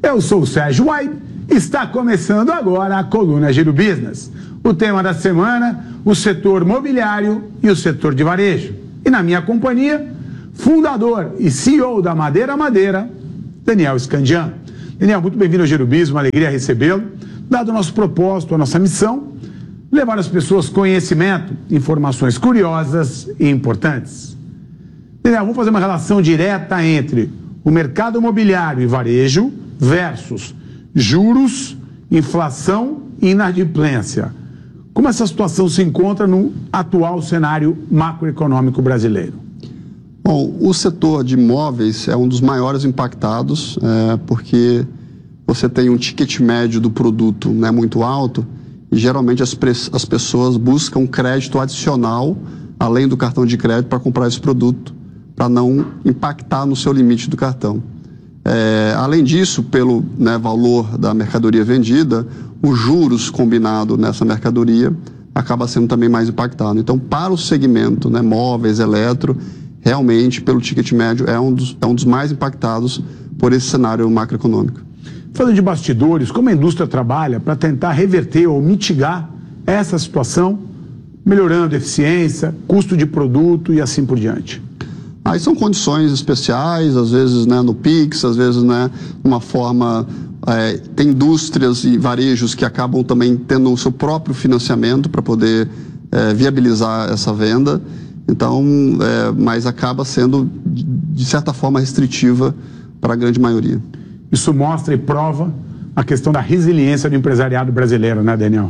Eu sou o Sérgio White, está começando agora a coluna Giro Business. O tema da semana, o setor mobiliário e o setor de varejo. E na minha companhia, fundador e CEO da Madeira Madeira, Daniel Scandian. Daniel, muito bem-vindo ao Giro Business, uma alegria recebê-lo. Dado o nosso propósito, a nossa missão, levar às pessoas conhecimento, informações curiosas e importantes. Daniel, vamos fazer uma relação direta entre o mercado imobiliário e varejo versus juros, inflação e inadimplência. Como essa situação se encontra no atual cenário macroeconômico brasileiro? Bom, o setor de imóveis é um dos maiores impactados, porque você tem um ticket médio do produto, né, muito alto, e geralmente as pessoas buscam crédito adicional, além do cartão de crédito, para comprar esse produto, para não impactar no seu limite do cartão. Além disso, pelo valor da mercadoria vendida, os juros combinado nessa mercadoria acaba sendo também mais impactado. Então, para o segmento, móveis, eletro, realmente, pelo ticket médio, é um dos mais impactados por esse cenário macroeconômico. Falando de bastidores, como a indústria trabalha para tentar reverter ou mitigar essa situação, melhorando eficiência, custo de produto e assim por diante? Aí são condições especiais, às vezes no Pix, às vezes uma forma... tem indústrias e varejos que acabam também tendo o seu próprio financiamento para poder viabilizar essa venda. Então, mas acaba sendo, de certa forma, restritiva para a grande maioria. Isso mostra e prova a questão da resiliência do empresariado brasileiro, né, Daniel?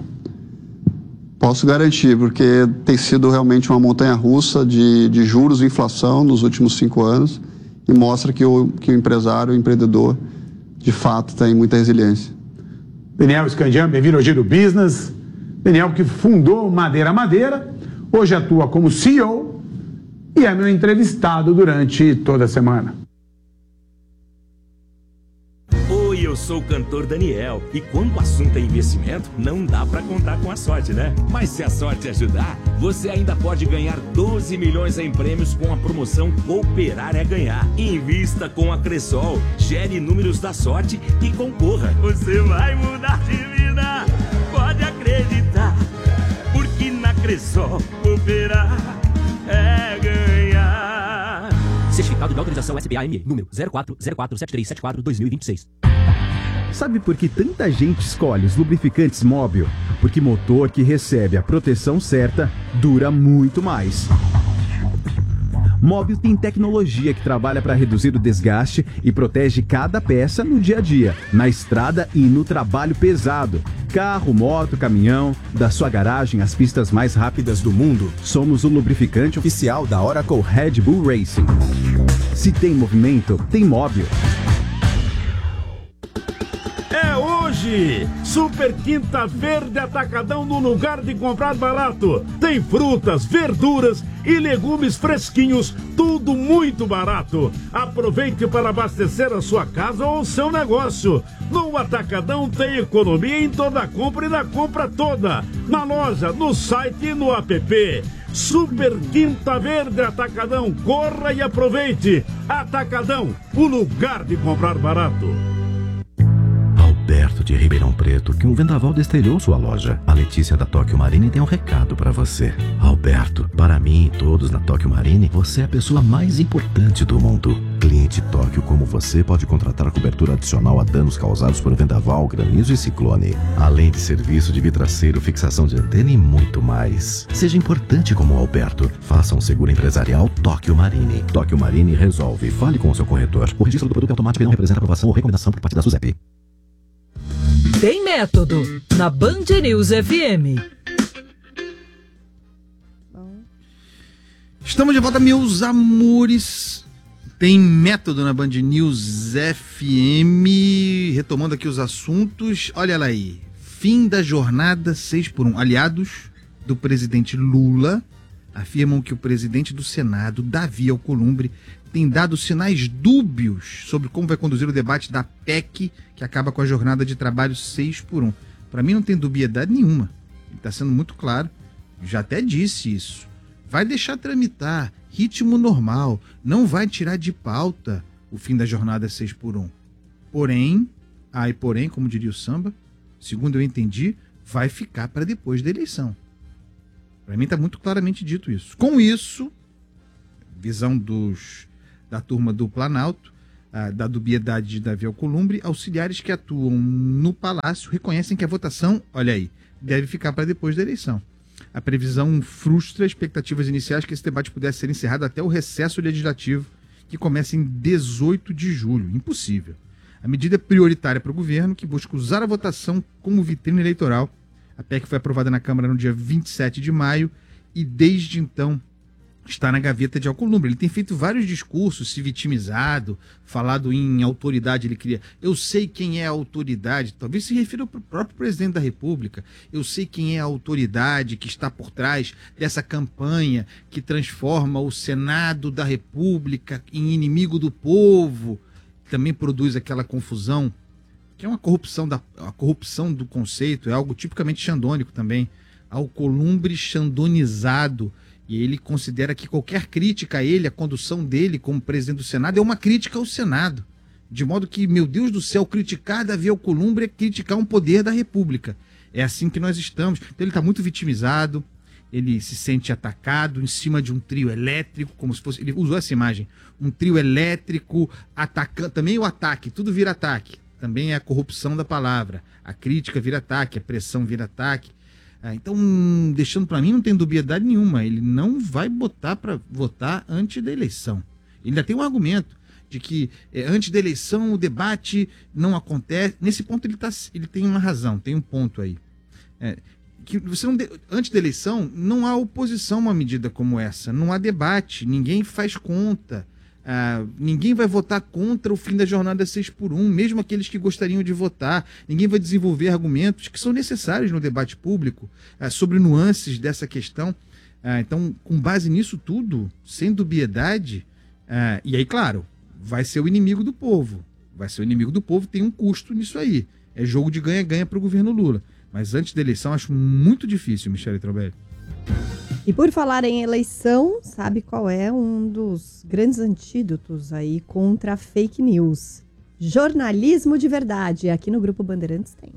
Posso garantir, porque tem sido realmente uma montanha-russa de juros e inflação nos últimos 5 anos e mostra que o empresário, o empreendedor, de fato, tem muita resiliência. Daniel Scandian, bem-vindo ao Giro Business. Daniel, que fundou Madeira Madeira, hoje atua como CEO e é meu entrevistado durante toda a semana. Oi, eu sou o cantor Daniel e quando o assunto é investimento, não dá pra contar com a sorte, né? Mas se a sorte ajudar, você ainda pode ganhar 12 milhões em prêmios com a promoção Cooperar é Ganhar. Invista com a Cressol, gere números da sorte e concorra. Você vai mudar de vida, pode acreditar, porque na Cressol Cooperar é ganhar. Certificado de autorização SBAME, número 04047374-2026. Sabe por que tanta gente escolhe os lubrificantes Móbil? Porque motor que recebe a proteção certa dura muito mais. Móbil tem tecnologia que trabalha para reduzir o desgaste e protege cada peça no dia a dia, na estrada e no trabalho pesado. Carro, moto, caminhão, da sua garagem às pistas mais rápidas do mundo. Somos o lubrificante oficial da Oracle Red Bull Racing. Se tem movimento, tem Móbil. É hoje! Super Quinta Verde Atacadão no lugar de comprar barato. Tem frutas, verduras e legumes fresquinhos, tudo muito barato. Aproveite para abastecer a sua casa ou o seu negócio. No Atacadão tem economia em toda a compra e na compra toda. Na loja, no site e no app. Super Quinta Verde Atacadão, corra e aproveite. Atacadão, o lugar de comprar barato. Alberto de Ribeirão Preto, que um vendaval destelhou sua loja. A Letícia da Tóquio Marine tem um recado para você. Alberto, para mim e todos na Tóquio Marine, você é a pessoa mais importante do mundo. Cliente Tóquio como você pode contratar cobertura adicional a danos causados por vendaval, granizo e ciclone. Além de serviço de vidraceiro, fixação de antena e muito mais. Seja importante como o Alberto. Faça um seguro empresarial Tóquio Marine. Tóquio Marine resolve. Fale com o seu corretor. O registro do produto automático não representa aprovação ou recomendação por parte da SUSEP. Tem método na Band News FM. Estamos de volta, meus amores. Tem método na Band News FM. Retomando aqui os assuntos. Olha ela aí. Fim da jornada 6x1. Aliados do presidente Lula afirmam que o presidente do Senado, Davi Alcolumbre, tem dado sinais dúbios sobre como vai conduzir o debate da PEC, que acaba com a jornada de trabalho 6x1. Para mim não tem dubiedade nenhuma. Ele está sendo muito claro. Já até disse isso. Vai deixar tramitar, ritmo normal, não vai tirar de pauta o fim da jornada 6x1. Porém, Aí, porém, como diria o samba, segundo eu entendi, vai ficar para depois da eleição. Para mim está muito claramente dito isso. Com isso, visão da turma do Planalto, da dubiedade de Davi Alcolumbre, auxiliares que atuam no Palácio reconhecem que a votação, olha aí, deve ficar para depois da eleição. A previsão frustra expectativas iniciais que esse debate pudesse ser encerrado até o recesso legislativo, que começa em 18 de julho. Impossível. A medida é prioritária para o governo, que busca usar a votação como vitrine eleitoral. A PEC foi aprovada na Câmara no dia 27 de maio e, desde então, está na gaveta de Alcolumbre. Ele tem feito vários discursos, se vitimizado, falado em autoridade. Ele queria, eu sei quem é a autoridade, talvez se refira ao próprio presidente da República. Eu sei quem é a autoridade que está por trás dessa campanha que transforma o Senado da República em inimigo do povo. Também produz aquela confusão, que é uma corrupção, a corrupção do conceito, é algo tipicamente xandônico também. Alcolumbre xandonizado. E ele considera que qualquer crítica a ele, a condução dele como presidente do Senado, é uma crítica ao Senado. De modo que, meu Deus do céu, criticar Davi Alcolumbre é criticar um poder da República. É assim que nós estamos. Então ele está muito vitimizado, ele se sente atacado em cima de um trio elétrico, como se fosse... Ele usou essa imagem. Um trio elétrico, atacando... Também o ataque, tudo vira ataque. Também é a corrupção da palavra. A crítica vira ataque, a pressão vira ataque. Então, deixando para mim, não tem dubiedade nenhuma. Ele não vai botar para votar antes da eleição. Ele ainda tem um argumento de que antes da eleição o debate não acontece. Nesse ponto ele tem uma razão, tem um ponto aí. Que você não antes da eleição não há oposição a uma medida como essa. Não há debate, ninguém faz conta. Ninguém vai votar contra o fim da jornada 6x1, mesmo aqueles que gostariam de votar. Ninguém vai desenvolver argumentos que são necessários no debate público sobre nuances dessa questão. Então, com base nisso tudo, sem dubiedade, e aí, claro, vai ser o inimigo do povo. Vai ser o inimigo do povo, tem um custo nisso aí. É jogo de ganha-ganha para o governo Lula. Mas antes da eleição, acho muito difícil, Michele Trobelli. E por falar em eleição, sabe qual é um dos grandes antídotos aí contra a fake news? Jornalismo de verdade. Aqui no Grupo Bandeirantes tem.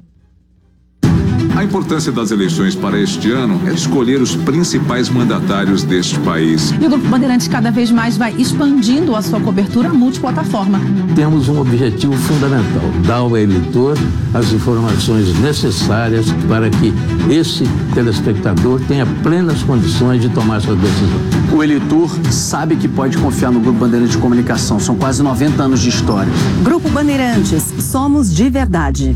A importância das eleições para este ano é escolher os principais mandatários deste país. E o Grupo Bandeirantes cada vez mais vai expandindo a sua cobertura multiplataforma. Temos um objetivo fundamental, dar ao eleitor as informações necessárias para que esse telespectador tenha plenas condições de tomar sua decisão. O eleitor sabe que pode confiar no Grupo Bandeirantes de Comunicação. São quase 90 anos de história. Grupo Bandeirantes, somos de verdade.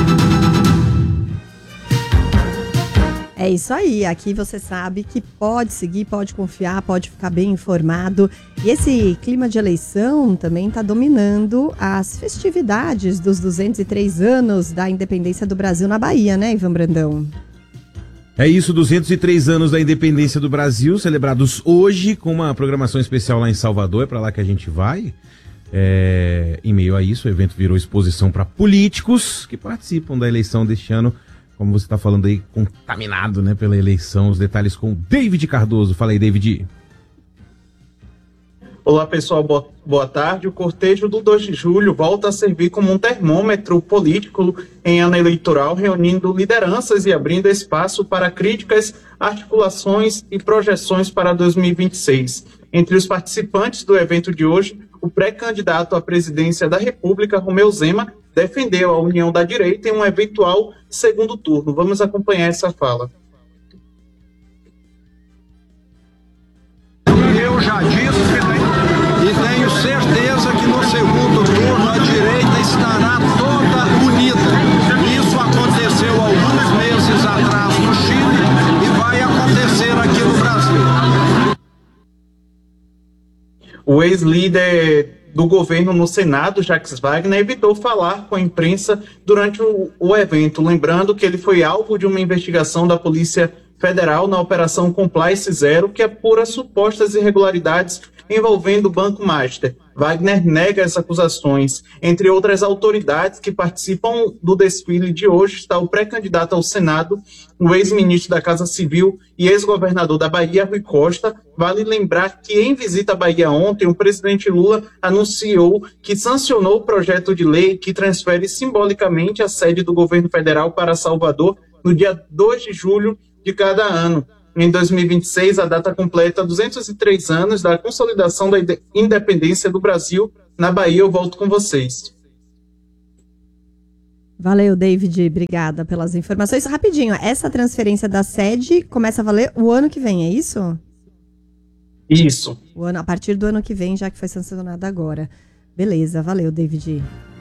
É isso aí, aqui você sabe que pode seguir, pode confiar, pode ficar bem informado. E esse clima de eleição também está dominando as festividades dos 203 anos da independência do Brasil na Bahia, né, Ivan Brandão? É isso, 203 anos da independência do Brasil, celebrados hoje com uma programação especial lá em Salvador, é para lá que a gente vai. Em meio a isso, o evento virou exposição para políticos que participam da eleição deste ano. Como você está falando aí, contaminado, né, pela eleição. Os detalhes com o David Cardoso. Fala aí, David. Olá, pessoal. Boa tarde. O cortejo do 2 de julho volta a servir como um termômetro político em ano eleitoral, reunindo lideranças e abrindo espaço para críticas, articulações e projeções para 2026. Entre os participantes do evento de hoje, o pré-candidato à presidência da República, Romeu Zema, defendeu a união da direita em um eventual segundo turno. Vamos acompanhar essa fala. Eu já disse e tenho certeza que no segundo turno a direita estará toda unida. Isso aconteceu alguns meses atrás no Chile e vai acontecer aqui no Brasil. O ex-líder do governo no Senado, Jacques Wagner, evitou falar com a imprensa durante o evento, lembrando que ele foi alvo de uma investigação da Polícia Federal na Operação Compliance Zero, que apura supostas irregularidades envolvendo o Banco Master. Wagner nega as acusações. Entre outras autoridades que participam do desfile de hoje está o pré-candidato ao Senado, o ex-ministro da Casa Civil e ex-governador da Bahia, Rui Costa. Vale lembrar que em visita à Bahia ontem, o presidente Lula anunciou que sancionou o projeto de lei que transfere simbolicamente a sede do governo federal para Salvador no dia 2 de julho de cada ano. Em 2026, a data completa 203 anos da consolidação da independência do Brasil. Na Bahia, eu volto com vocês. Valeu, David. Obrigada pelas informações. Rapidinho, essa transferência da sede começa a valer o ano que vem, é isso? Isso. A partir do ano que vem, já que foi sancionada agora. Beleza, valeu, David.